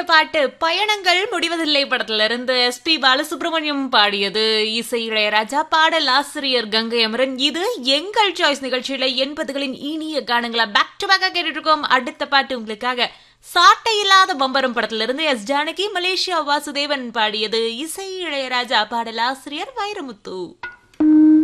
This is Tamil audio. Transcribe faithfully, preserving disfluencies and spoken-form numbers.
பாட்டு பயணங்கள் முடிவதில்லை படத்துல இருந்து எஸ் பி பாலசுப்ரமணியம் பாடியது. இசை இளையராஜா, பாடல் ஆசிரியர் கங்கை அமரன். இது எங்கள் சாய்ஸ் நிகழ்ச்சியில எண்பதுகளின் இனிய கானங்களா பேக் டு பேக்கா கேட்டுட்டு இருக்கோம். அடுத்த பாட்டு உங்களுக்காக சாட்டை இல்லாத பம்பரம் படத்துல இருந்து எஸ் ஜானகி, மலேசியா வாசுதேவன் பாடியது. இசை இளையராஜா, பாடல் ஆசிரியர் வைரமுத்து.